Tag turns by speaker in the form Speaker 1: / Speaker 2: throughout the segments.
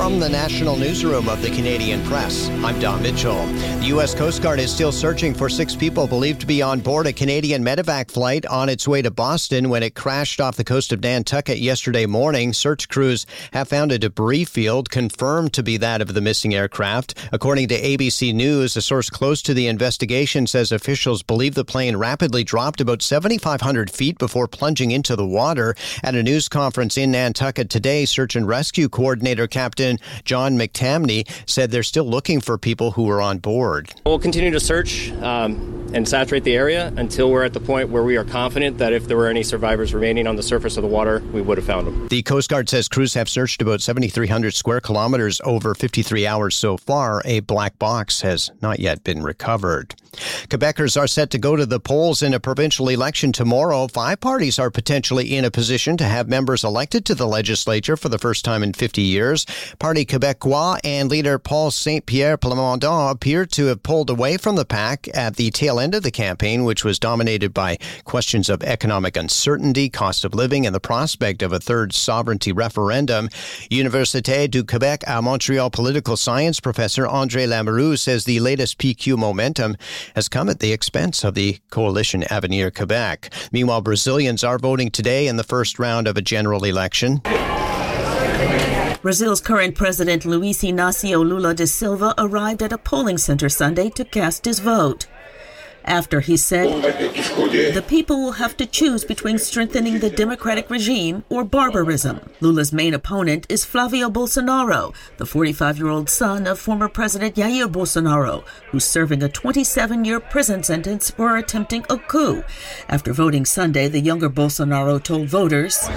Speaker 1: From the National Newsroom of the Canadian Press, I'm Don Mitchell. The U.S. Coast Guard is still searching for 6 people believed to be on board a Canadian medevac flight on its way to Boston when it crashed off the coast of Nantucket yesterday morning. Search crews have found a debris field confirmed to be that of the missing aircraft. According to ABC News, a source close to the investigation says officials believe the plane rapidly dropped about 7,500 feet before plunging into the water. At a news conference in Nantucket today, Search and Rescue Coordinator Captain John McTamney said they're still looking for people who were on board.
Speaker 2: We'll continue to search and saturate the area until we're at the point where we are confident that if there were any survivors remaining on the surface of the water, we would have found them.
Speaker 1: The Coast Guard says crews have searched about 7,300 square kilometers over 53 hours so far. A black box has not yet been recovered. Quebecers are set to go to the polls in a provincial election tomorrow. 5 parties are potentially in a position to have members elected to the legislature for the first time in 50 years. Parti Québécois and leader Paul Saint-Pierre Plamondon appear to have pulled away from the pack at the tail end of the campaign, which was dominated by questions of economic uncertainty, cost of living, and the prospect of a third sovereignty referendum. Université du Québec à Montréal political science professor André Lamoureux says the latest PQ momentum has come at the expense of the coalition Avenir Quebec. Meanwhile, Brazilians are voting today in the first round of a general election.
Speaker 3: Brazil's current president Luiz Inácio Lula da Silva arrived at a polling center Sunday to cast his vote. After he said, the people will have to choose between strengthening the democratic regime or barbarism. Lula's main opponent is Flavio Bolsonaro, the 45-year-old son of former President Jair Bolsonaro, who's serving a 27-year prison sentence for attempting a coup. After voting Sunday, the younger Bolsonaro told voters,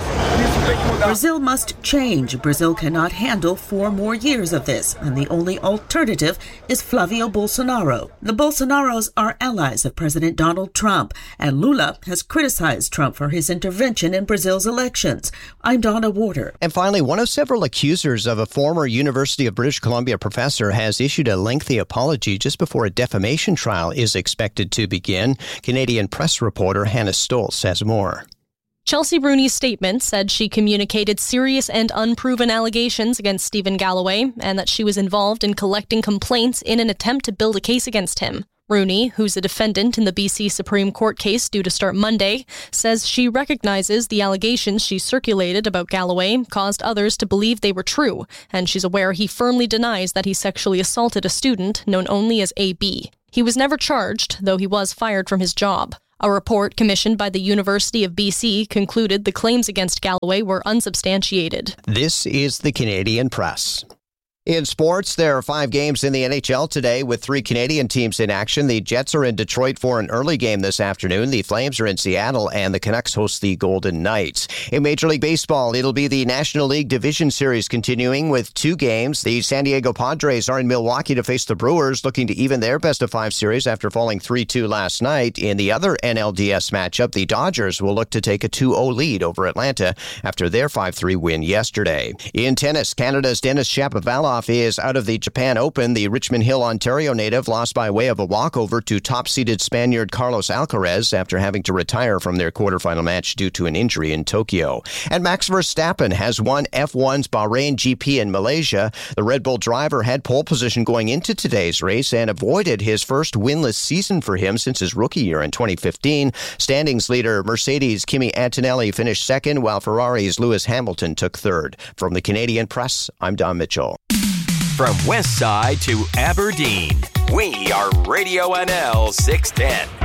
Speaker 3: Brazil must change. Brazil cannot handle 4 more years of this, and the only alternative is Flavio Bolsonaro. The Bolsonaros are allies of President Donald Trump, and Lula has criticized Trump for his intervention in Brazil's elections. I'm Donna Warder.
Speaker 1: And finally, one of several accusers of a former University of British Columbia professor has issued a lengthy apology just before a defamation trial is expected to begin. Canadian Press reporter Hannah Stolz has more.
Speaker 4: Chelsea Bruni's statement said she communicated serious and unproven allegations against Stephen Galloway and that she was involved in collecting complaints in an attempt to build a case against him. Bruni, who's a defendant in the BC Supreme Court case due to start Monday, says she recognizes the allegations she circulated about Galloway caused others to believe they were true, and she's aware he firmly denies that he sexually assaulted a student known only as AB. He was never charged, though he was fired from his job. A report commissioned by the University of BC concluded the claims against Galloway were unsubstantiated.
Speaker 1: This is the Canadian Press. In sports, there are 5 games in the NHL today with 3 Canadian teams in action. The Jets are in Detroit for an early game this afternoon. The Flames are in Seattle, and the Canucks host the Golden Knights. In Major League Baseball, it'll be the National League Division Series continuing with 2 games. The San Diego Padres are in Milwaukee to face the Brewers, looking to even their best-of-5 series after falling 3-2 last night. In the other NLDS matchup, the Dodgers will look to take a 2-0 lead over Atlanta after their 5-3 win yesterday. In tennis, Canada's Denis Shapovalov is out of the Japan Open. The Richmond Hill, Ontario native lost by way of a walkover to top-seeded Spaniard Carlos Alcaraz after having to retire from their quarterfinal match due to an injury in Tokyo. And Max Verstappen has won F1's Bahrain GP in Malaysia. The Red Bull driver had pole position going into today's race and avoided his first winless season for him since his rookie year in 2015. Standings leader Mercedes' Kimi Antonelli finished second, while Ferrari's Lewis Hamilton took third. From the Canadian Press, I'm Don Mitchell.
Speaker 5: From West Side to Aberdeen, we are Radio NL 610.